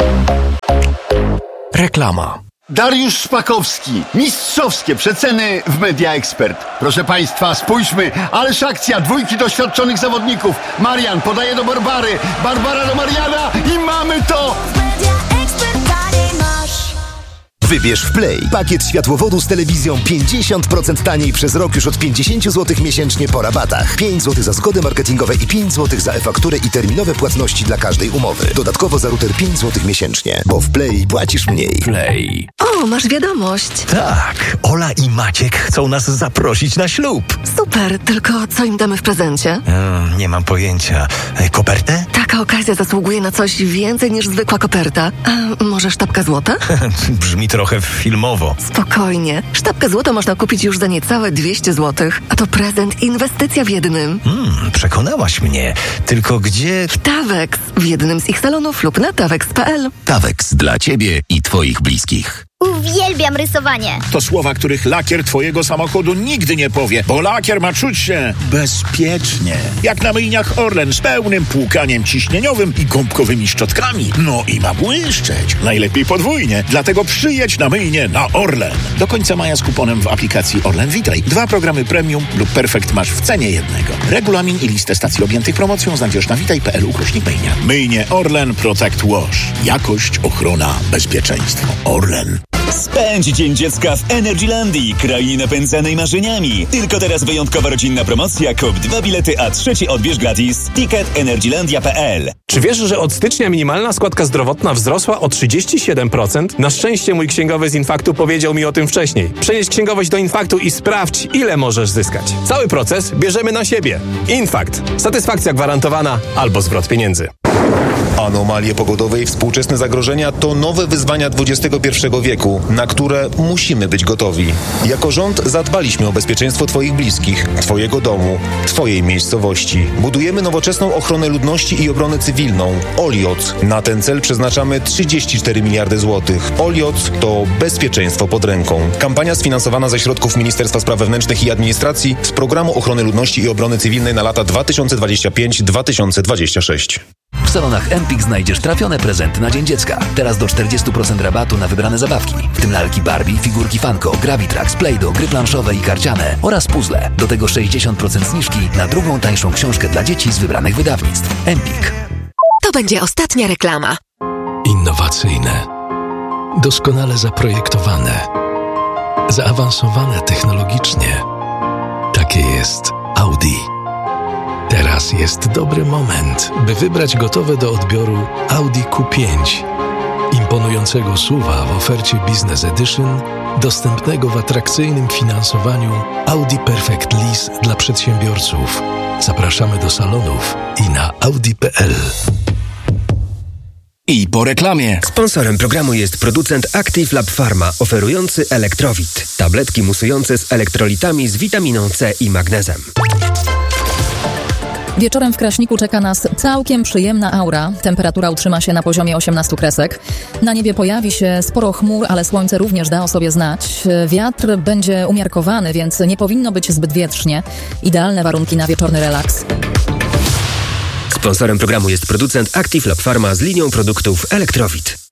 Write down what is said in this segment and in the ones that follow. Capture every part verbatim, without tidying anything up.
Reklama. Dariusz Szpakowski. Mistrzowskie przeceny w Media Expert. Proszę Państwa, spójrzmy. Ależ akcja dwójki doświadczonych zawodników. Marian podaje do Barbary. Barbara do Mariana i mamy to! Wybierz w Play pakiet światłowodu z telewizją pięćdziesiąt procent taniej przez rok już od pięćdziesiąt złotych miesięcznie po rabatach. pięć złotych za zgody marketingowe i pięć złotych za e-fakturę i terminowe płatności dla każdej umowy. Dodatkowo za router pięć złotych miesięcznie, bo w Play płacisz mniej. Play. O, masz wiadomość. Tak, Ola i Maciek chcą nas zaprosić na ślub. Super, tylko co im damy w prezencie? Hmm, nie mam pojęcia. E, kopertę? Taka okazja zasługuje na coś więcej niż zwykła koperta. A może sztabka złota? Brzmi trochę filmowo. Spokojnie. Sztabkę złota można kupić już za niecałe dwieście złotych. A to prezent, inwestycja w jednym. Hmm, przekonałaś mnie. Tylko gdzie... W Tawex. W jednym z ich salonów lub na tawex kropka p l. Tawex dla Ciebie i Twoich bliskich. Uwielbiam rysowanie. To słowa, których lakier twojego samochodu nigdy nie powie, bo lakier ma czuć się bezpiecznie. Jak na myjniach Orlen z pełnym płukaniem ciśnieniowym i gąbkowymi szczotkami. No i ma błyszczeć. Najlepiej podwójnie. Dlatego przyjedź na myjnię na Orlen. Do końca maja z kuponem w aplikacji Orlen Witaj. Dwa programy premium lub perfekt masz w cenie jednego. Regulamin i listę stacji objętych promocją znajdziesz na witaj kropka p l ukośnik myjnia. Myjnie Orlen Protect Wash. Jakość, ochrona, bezpieczeństwo. Orlen. Spędź Dzień Dziecka w Energylandii, krainie napędzanej marzeniami. Tylko teraz wyjątkowa rodzinna promocja. Kup dwa bilety, a trzeci odbierz gratis. Ticket energylandia kropka p l. Czy wiesz, że od stycznia minimalna składka zdrowotna wzrosła o trzydzieści siedem procent? Na szczęście mój księgowy z Infaktu powiedział mi o tym wcześniej. Przenieś księgowość do Infaktu i sprawdź, ile możesz zyskać. Cały proces bierzemy na siebie. Infakt. Satysfakcja gwarantowana albo zwrot pieniędzy. Anomalie pogodowe i współczesne zagrożenia to nowe wyzwania dwudziestego pierwszego wieku, na które musimy być gotowi. Jako rząd zadbaliśmy o bezpieczeństwo Twoich bliskich, Twojego domu, Twojej miejscowości. Budujemy nowoczesną ochronę ludności i obronę cywilną. Olioc. Na ten cel przeznaczamy trzydzieści cztery miliardy złotych. Olioc to bezpieczeństwo pod ręką. Kampania sfinansowana ze środków Ministerstwa Spraw Wewnętrznych i Administracji z Programu Ochrony Ludności i Obrony Cywilnej na lata dwa tysiące dwudziesty piąty do dwa tysiące dwudziestego szóstego. W salonach Empik znajdziesz trafione prezenty na Dzień Dziecka. Teraz do czterdzieści procent rabatu na wybrane zabawki, w tym lalki Barbie, figurki Funko, Gravitrax, Play-Doh, gry planszowe i karciane oraz puzzle. Do tego sześćdziesiąt procent zniżki na drugą tańszą książkę dla dzieci z wybranych wydawnictw. Empik. To będzie ostatnia reklama. Innowacyjne, doskonale zaprojektowane, zaawansowane technologicznie. Takie jest Audi. Teraz jest dobry moment, by wybrać gotowe do odbioru Audi Q pięć. Imponującego suva w ofercie Business Edition, dostępnego w atrakcyjnym finansowaniu Audi Perfect Lease dla przedsiębiorców. Zapraszamy do salonów i na audi kropka p l. I po reklamie. Sponsorem programu jest producent Active Lab Pharma, oferujący Elektrowit. Tabletki musujące z elektrolitami z witaminą C i magnezem. Wieczorem w Kraśniku czeka nas całkiem przyjemna aura. Temperatura utrzyma się na poziomie osiemnaście kresek. Na niebie pojawi się sporo chmur, ale słońce również da o sobie znać. Wiatr będzie umiarkowany, więc nie powinno być zbyt wietrznie. Idealne warunki na wieczorny relaks. Sponsorem programu jest producent Active Lab Pharma z linią produktów Elektrowit.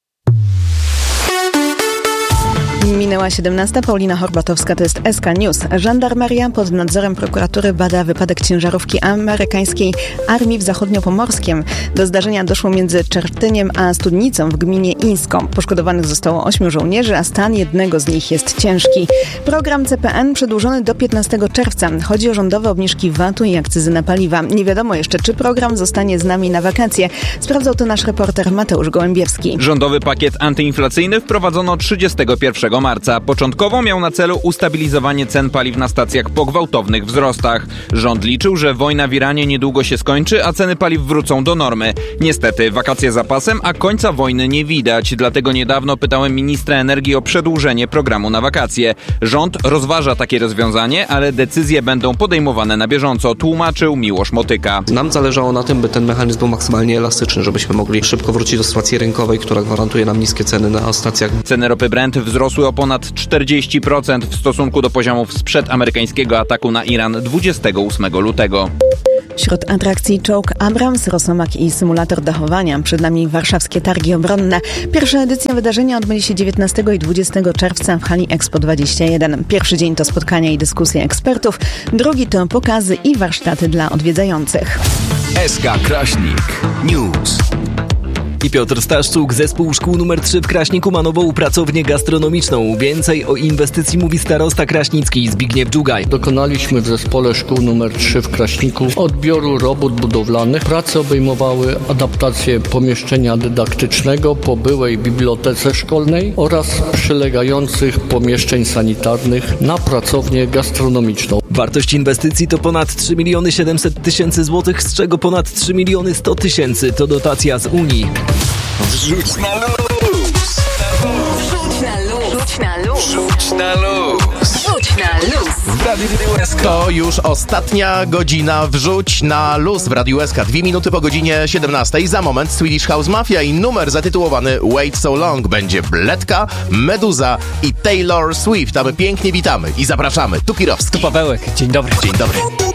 Minęła siedemnasta. Paulina Horbatowska, to jest S K News. Żandarmeria pod nadzorem prokuratury bada wypadek ciężarówki amerykańskiej Armii w Zachodniopomorskiem. Do zdarzenia doszło między Czertyniem a Studnicą w gminie Ińską. Poszkodowanych zostało ośmiu żołnierzy, a stan jednego z nich jest ciężki. Program C P N przedłużony do piętnastego czerwca. Chodzi o rządowe obniżki V A T u i akcyzy na paliwa. Nie wiadomo jeszcze, czy program zostanie z nami na wakacje. Sprawdzał to nasz reporter Mateusz Gołębiewski. Rządowy pakiet antyinflacyjny wprowadzono trzydziestego pierwszego marca. Początkowo miał na celu ustabilizowanie cen paliw na stacjach po gwałtownych wzrostach. Rząd liczył, że wojna w Iranie niedługo się skończy, a ceny paliw wrócą do normy. Niestety, wakacje za pasem, a końca wojny nie widać. Dlatego niedawno pytałem ministra energii o przedłużenie programu na wakacje. Rząd rozważa takie rozwiązanie, ale decyzje będą podejmowane na bieżąco, tłumaczył Miłosz Motyka. Nam zależało na tym, by ten mechanizm był maksymalnie elastyczny, żebyśmy mogli szybko wrócić do sytuacji rynkowej, która gwarantuje nam niskie ceny na stacjach. Ceny ropy Brent wzrosły o ponad czterdzieści procent w stosunku do poziomów sprzed amerykańskiego ataku na Iran dwudziestego ósmego lutego. Wśród atrakcji czołg Abrams, Rosomak i symulator dachowania. Przed nami warszawskie targi obronne. Pierwsza edycja wydarzenia odbędzie się dziewiętnastego i dwudziestego czerwca w hali Expo dwadzieścia jeden. Pierwszy dzień to spotkania i dyskusje ekspertów, drugi to pokazy i warsztaty dla odwiedzających. S K Kraśnik News. I Piotr Staszczuk, zespół szkół numer trzy w Kraśniku ma nową pracownię gastronomiczną. Więcej o inwestycji mówi starosta kraśnicki Zbigniew Dżugaj. Dokonaliśmy w zespole szkół numer trzy w Kraśniku odbioru robót budowlanych. Prace obejmowały adaptację pomieszczenia dydaktycznego po byłej bibliotece szkolnej oraz przylegających pomieszczeń sanitarnych na pracownię gastronomiczną. Wartość inwestycji to ponad trzy miliony siedemset tysięcy złotych, z czego ponad trzy miliony sto tysięcy to dotacja z Unii. Wrzuć na luz! Wrzuć na luz! Wrzuć na luz! Wrzuć na luz! Wrzuć na luz! W Radiu S K. To już ostatnia godzina Wrzuć na luz w Radiu S K. Dwie minuty po godzinie siedemnastej. Za moment Swedish House Mafia i numer zatytułowany Wait So Long. Będzie Bledka, Meduza i Taylor Swift. A my pięknie witamy i zapraszamy. Tu Kirowski. Tu Pawełek. Dzień dobry. Dzień dobry.